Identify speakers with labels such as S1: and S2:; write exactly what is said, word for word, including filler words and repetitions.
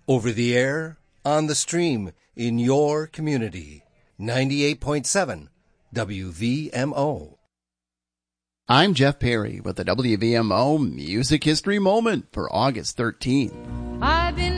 S1: Over the air, on the stream, in your community. ninety-eight point seven W V M O.
S2: I'm Jeff Perry with the W V M O Music History Moment for August thirteenth.
S3: I've been